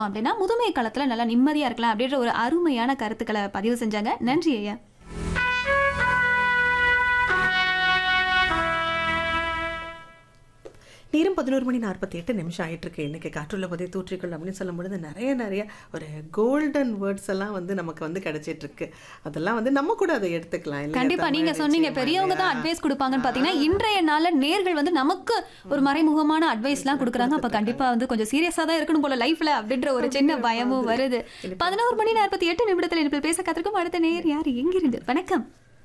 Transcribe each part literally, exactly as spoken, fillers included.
அப்படின்னா முதுமை காலத்துல நல்லா நிம்மதியா இருக்கலாம் அப்படின்ற ஒரு அருமையான கருத்துக்களை பதிவு செஞ்சாங்க. நன்றி ஐயா. நேரம் பதினோரு மணி நாற்பத்தி எட்டு நிமிஷம் ஆயிட்டு இருக்கு. இன்னைக்கு காற்றுள்ள போதே தூற்றிக்கொள் அப்படின்னு சொல்லும்பொழுது நிறைய நிறைய ஒரு கோல்டன் வேர்ட்ஸ் எல்லாம் வந்து நமக்கு வந்து கிடைச்சிட்டு இருக்கு. அதெல்லாம் வந்து நம்ம கூட அதை எடுத்துக்கலாம் இல்லையா? கண்டிப்பா நீங்க சொன்னீங்க பெரியவங்க தான் அட்வைஸ் கொடுப்பாங்கன்னு பாத்தீங்கன்னா இன்றைய நாள்ல நேர்கள் வந்து நமக்கு ஒரு மறைமுகமான அட்வைஸ் எல்லாம் கொடுக்குறாங்க. அப்ப கண்டிப்பா வந்து கொஞ்சம் சீரியஸா தான் இருக்கணும் போல லைஃப்ல அப்படின்ற ஒரு சின்ன பயமும் வருது. பதினோரு மணி நாற்பத்தி எட்டு நிமிடத்துல இனிப்பில் பேச காத்திருக்கும் அடுத்த நேர் யார் எங்கிருந்து? வணக்கம்.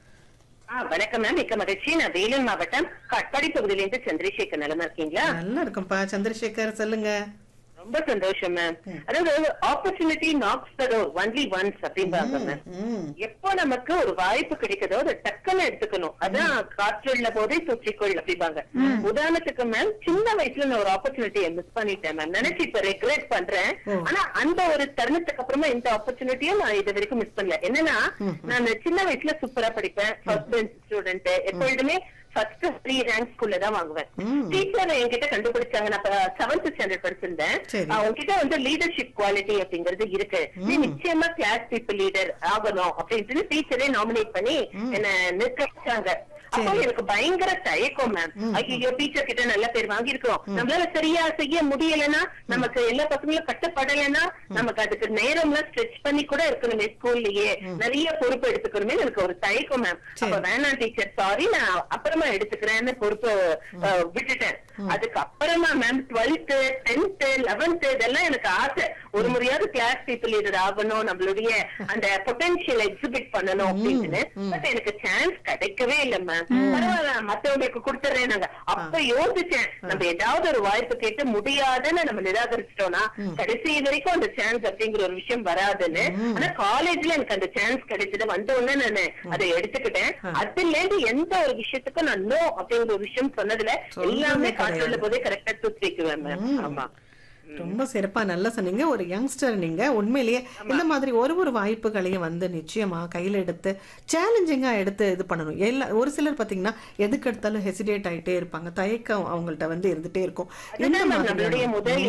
வணக்கம் மேம், மிக்க மகிழ்ச்சி. நான் வேலூர் மாவட்டம் காட்பாடி பகுதியிலிருந்து சந்திரசேகர். நலமா இருக்கீங்களா? நல்லா இருக்கும்பா சந்திரசேகர், சொல்லுங்க. ரொம்ப சந்தோஷம் மேம். அதாவது opportunity knocks the door only once அப்படிம்பாங்க மேம். எப்போ நமக்கு ஒரு வாய்ப்பு கிடைக்குதோ அதை டக்குன்னு எடுத்துக்கணும். அதான் காற்றுள்ள போதே தூற்றிக்கொள் அப்படிம்பாங்க. உதாரணத்துக்கு மேம், சின்ன வயசுல நான் ஒரு ஆப்பர்ச்சுனிட்டியை மிஸ் பண்ணிட்டேன் மேம். நினைச்சு இப்ப ரெக்ரெட் பண்றேன். ஆனா அந்த ஒரு தருணத்துக்கு அப்புறமா இந்த ஆப்பர்ச்சுனிட்டியும் நான் இது வரைக்கும் மிஸ் பண்ணல. என்னன்னா, நான் சின்ன வயசுல சூப்பரா படிப்பேன், ஃபர்ஸ்ட் பெஞ்ச் ஸ்டூடெண்ட், எப்பொழுதுமே ஃபர்ஸ்ட் த்ரீ ரேங்க் ஸ்கூல்ல தான் வாங்குவேன். டீச்சர் என்கிட்ட கண்டுபிடிச்சாங்க. நான் செவன்த் ஸ்டாண்டர்ட் படிச்சிருந்தேன். உங்ககிட்ட வந்து லீடர்ஷிப் குவாலிட்டி அப்படிங்கிறது இருக்கு, நீ நிச்சயமா கிளாஸ் பீப்புள் லீடர் ஆகணும் அப்படின்ட்டு டீச்சரே நாமினேட் பண்ணி என்ன நிற்க வச்சாங்க. அப்போ எனக்கு பயங்கர தயக்கம் மேம். ஐயோ, டீச்சர் கிட்ட நல்ல பேர் வாங்கிருக்கோம், நம்மளால சரியா செய்ய முடியலன்னா, நமக்கு எல்லா பசங்களும் கட்டப்படலைன்னா நமக்கு அதுக்கு நேரம் எல்லாம் ஸ்ட்ரெச் பண்ணி கூட இருக்கணுமே, ஸ்கூல்லயே நிறைய பொறுப்பு எடுத்துக்கணுமே எனக்கு ஒரு தயக்கம் மேம். அப்ப வேணாம் டீச்சர், சாரி, நான் அப்புறமா எடுத்துக்கிறேன்னு பொறுப்பு விட்டுட்டேன். அதுக்கு அப்புறமா மேம் டுவெல்த் டென்த் லெவன்த் இதெல்லாம் எனக்கு ஆசை, ஒரு முறையாவது கிளாஸ் பீப்புள் லீடர் ஆகணும், நம்மளுடைய அந்த பொட்டன்ஷியல் எக்ஸிபிட் பண்ணணும் அப்படின்னு. பட் எனக்கு சான்ஸ் கிடைக்கவே இல்லை மேம். பரவாயில்ல, மத்தவங்களுக்கு கொடுத்துறேன் நாங்க. அப்ப யோசிச்சேன், நம்ம ஏதாவது ஒரு வாய்ப்பு கேட்டு முடியாதுன்னு நம்ம நிராகரிச்சிட்டோம்னா கடைசி வரைக்கும் அந்த சான்ஸ் அப்படிங்கிற ஒரு விஷயம் வராதுன்னு. ஆனா காலேஜ்ல எனக்கு அந்த சான்ஸ் கிடைச்சது. வந்த உடனே நான் அதை எடுத்துக்கிட்டேன். அதுல இருந்து எந்த ஒரு விஷயத்துக்கும் நான் நோ அப்படிங்கிற ஒரு விஷயம் சொன்னதுல எல்லாமே காற்றுள்ள போதே கரெக்டா தூக்கிக்குவேன் மேம். ஆமா, ரொம்ப சிறப்பா நல்லா சொன்னீங்க. ஒரு யங்ஸ்டர் நீங்க. உண்மையிலேயே இந்த மாதிரி ஒரு ஒரு வாய்ப்புகளையும் வந்து நிச்சயமா கையில எடுத்து சேலஞ்சிங்கா எடுத்து இது பண்ணணும். எல்லா ஒரு சிலர் பாத்தீங்கன்னா எதுக்கு எடுத்தாலும் ஹெசிடேட் ஆயிட்டே இருப்பாங்க, தயக்கம் அவங்கள்ட்ட வந்து இருந்துட்டே இருக்கும். இந்த மாதிரி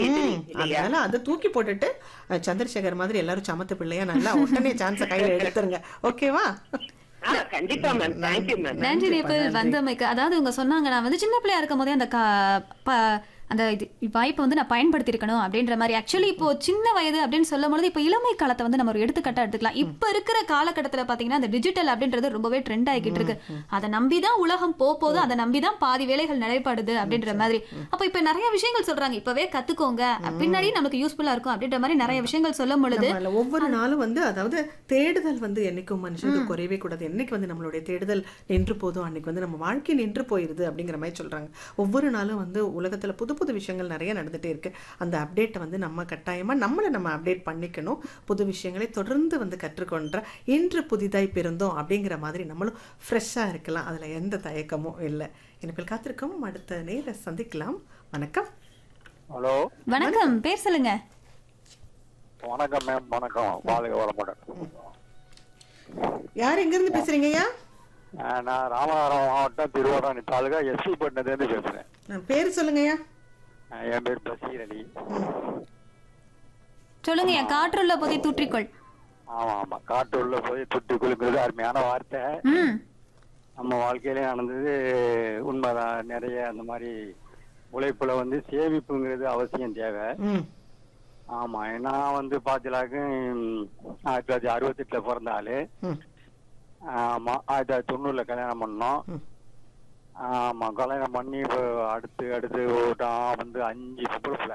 அதனால அதை தூக்கி போட்டுட்டு சந்திரசேகர் மாதிரி எல்லாரும் சமத்து பிள்ளையா நல்லா உடனே சான்ஸை கையில எடுத்துருங்க. ஓகேவா? கண்டிப்பா மேம். Thank you ma'am. நன்றி நேபிள் வந்தமைக்கு. அதாவது இவங்க சொன்னாங்க, நான் வந்து சின்ன பிள்ளையா இருக்கும் போதே அந்த அந்த இது வாய்ப்பை வந்து நான் பயன்படுத்தியிருக்கணும் அப்படின்ற மாதிரி. ஆக்சுவலி இப்போ சின்ன வயது அப்படின்னு சொல்லும் பொழுது இப்போ இளமை காலத்தை வந்து நம்ம ஒரு எடுத்துக்காட்டா எடுத்துக்கலாம். இப்போ இருக்கிற காலகட்டத்தில் பார்த்தீங்கன்னா அந்த டிஜிட்டல் அப்படின்றது ரொம்பவே ட்ரெண்ட் ஆகிட்டு இருக்கு. அதை நம்பி தான் உலகம் போகுது, அதை நம்பி தான் பாதி வேலைகள் நடைபெறுது அப்படின்ற மாதிரி. அப்போ இப்போ நிறைய விஷயங்கள் சொல்றாங்க, இப்பவே கத்துக்கோங்க, பின்னாடி நமக்கு யூஸ்ஃபுல்லா இருக்கும் அப்படின்ற மாதிரி நிறைய விஷயங்கள் சொல்லும் பொழுது ஒவ்வொரு நாளும் வந்து அதாவது தேடுதல் வந்து என்னைக்கும் மனுஷனுக்கு குறையவே கூடாது. என்னைக்கு வந்து நம்மளுடைய தேடுதல் நின்று போதும் அன்னைக்கு வந்து நம்ம வாழ்க்கை நின்று போயிருது அப்படிங்கிற மாதிரி சொல்றாங்க. ஒவ்வொரு நாளும் வந்து உலகத்துல புது புது விஷயங்கள் நிறைய நடந்துட்டே இருக்கு. அந்த அப்டேட்டை வந்து நம்ம கட்டாயமா நம்மளை நம்ம அப்டேட் பண்ணிக்கணும். புது விஷயங்களை தொடர்ந்து வந்து கற்றுக்கொண்ட இன்று புதிதாய் பிறந்தோம் அப்படிங்கிற மாதிரி நம்மளும் ஃப்ரெஷ்ஷா இருக்கலாம். அதுல எந்த தயக்கமும் இல்லை. எனக்கு காத்திருக்கோம். அடுத்த நேர சந்திக்கலாம். வணக்கம். ஹலோ, வணக்கம். பேர் சொல்லுங்க. வணக்கம் மேம். வணக்கம். வாழ்க வளமுடன். யார் எங்க இருந்து பேசுறீங்கய்யா? நான் ராமநாதபுரம் மாவட்டம் திருவாரணி தாலுகா எஸ்பி பட்டினத்துலேருந்து பேசுறேன். பேர் சொல்லுங்கய்யா. என் பேர் பசீர் அலி. சொல்லுங்க. என் காற்றுள்ள போதை தூற்றிக்கொள். ஆமா ஆமா, காற்று உள்ள போய் தூற்றிக்கொள்ளுங்கிறது அருமையான வார்த்தை. நம்ம வாழ்க்கையிலே நடந்தது உண்மைதான். நிறைய அந்த மாதிரி உழைப்புல வந்து சேமிப்புங்கிறது அவசியம் தேவை. ஆமா, நான் வந்து பாத்தீங்கன்னாக்க ஆயிரத்தி தொள்ளாயிரத்தி அறுபத்தி எட்டுல பிறந்த ஆளு. ஆமா, ஆயிரத்தி தொள்ளாயிரத்தி தொண்ணூறுல கல்யாணம் பண்ணோம். ஆமா, கல்யாணம் பண்ணி இப்போ அடுத்து அடுத்து வந்து அஞ்சு பொறுப்புல.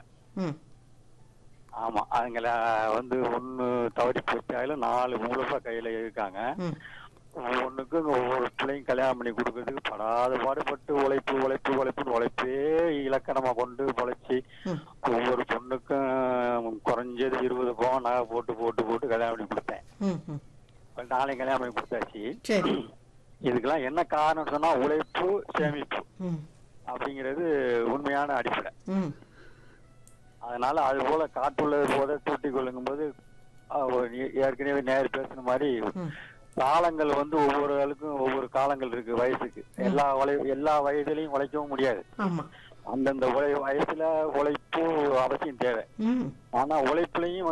ஆமா, அதுங்கள வந்து ஒண்ணு தவறி போச்சாலும் நாலு மூலப்பா கையில இருக்காங்க. ஒவ்வொன்றுக்கு ஒவ்வொரு பிள்ளையும் கல்யாணம் பண்ணி கொடுக்கறதுக்கு படாத பாடுபட்டு உழைப்பு உழைப்பு உழைப்புன்னு உழைப்பே இலக்கணமா கொண்டு உழைச்சி ஒவ்வொரு பொண்ணுக்கும் குறைஞ்சது இருபது பவுன் நகை போட்டு போட்டு போட்டு கல்யாணம் பண்ணி கொடுத்தேன். நாளைக்கு கல்யாணம் பண்ணி கொடுத்தாச்சு. இதுக்கெல்லாம் என்ன காரணம் சொன்னா உழைப்பு சேமிப்பு அப்படிங்கிறது உண்மையான அடிப்படை. அதனால அது போல காற்றுள்ளது போத தூட்டி கொள்ளுங்கும் போது ஏற்கனவே நேர் பேசுன மாதிரி காலங்கள் வந்து ஒவ்வொரு ஆளுக்கும் ஒவ்வொரு காலங்கள் இருக்கு. வயசுக்கு எல்லா எல்லா வயதுலயும் உழைக்கவும் முடியாது. அந்தந்த உழை வயசுல உழைப்பு அவசியம் தேவை. ம் ஆனா உழைப்புலையும்